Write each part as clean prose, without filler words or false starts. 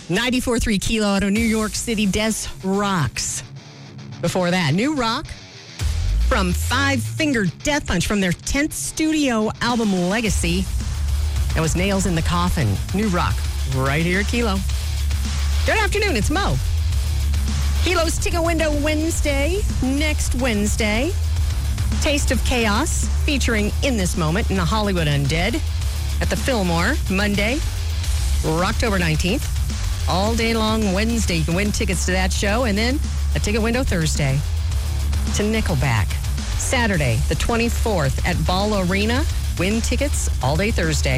94.3 Kilo out of New York City, Des Rocks. Before that, New Rock from Five Finger Death Punch from their 10th studio album, Legacy. That was Nails in the Coffin. New Rock, right here at Kilo. Good afternoon, it's Mo. Kilo's Ticket Window Wednesday, next Wednesday. Taste of Chaos, featuring In This Moment in the Hollywood Undead at the Fillmore, Monday, October 19th. All day long Wednesday, you can win tickets to that show, and then a ticket window Thursday to Nickelback. Saturday, the 24th at Ball Arena. Win tickets all day Thursday.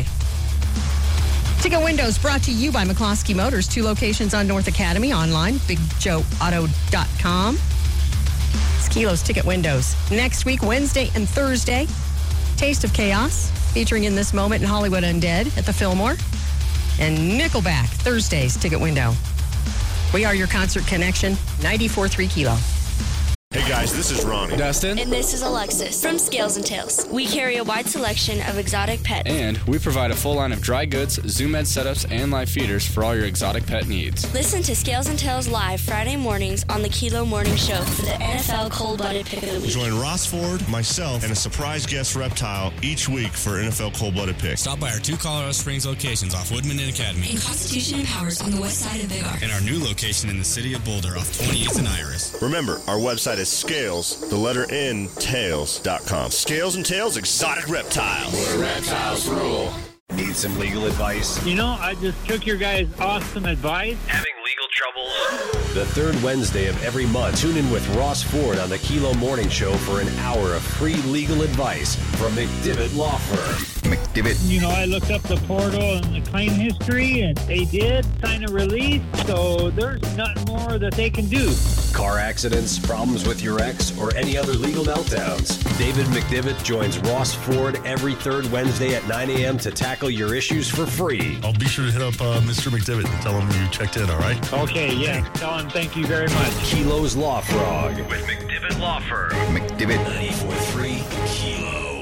Ticket windows brought to you by McCloskey Motors. 2 locations on North Academy. Online, BigJoeAuto.com. It's Kilo's Ticket Windows. Next week, Wednesday and Thursday, Taste of Chaos, featuring In This Moment in Hollywood Undead at the Fillmore. And Nickelback, Thursday's ticket window. We are your concert connection, 94.3 Kilo. Hey guys, this is Ronnie. Dustin. And this is Alexis from Scales and Tails. We carry a wide selection of exotic pets. And we provide a full line of dry goods, Zoom Ed setups, and live feeders for all your exotic pet needs. Listen to Scales and Tails live Friday mornings on the Kilo Morning Show for the NFL Cold-Blooded Pick of the Week. Join Ross Ford, myself, and a surprise guest reptile each week for NFL Cold-Blooded Pick. Stop by our 2 Colorado Springs locations off Woodman and Academy. In Constitution and Powers on the west side of Big R. And our new location in the city of Boulder off 28th and Iris. Remember, our website is Scales, the letter N, Tails.com. Scales and Tails Exotic Reptiles. Where reptiles rule. Need some legal advice? You know, I just took your guys' awesome advice. Having legal troubles? The third Wednesday of every month, tune in with Ross Ford on the Kilo Morning Show for an hour of free legal advice from McDivitt Law Firm. McDivitt. You know, I looked up the portal and the claim history, and they did sign a release, so there's nothing more that they can do. Car accidents, problems with your ex, or any other legal meltdowns. David McDivitt joins Ross Ford every third Wednesday at 9 a.m. to tackle your issues for free. I'll be sure to hit up Mr. McDivitt and tell him you checked in, all right? Okay, yeah. Tell him thank you very much. Kilo's Law Frog. With McDivitt Law Firm. McDivitt. 94.3 Kilo.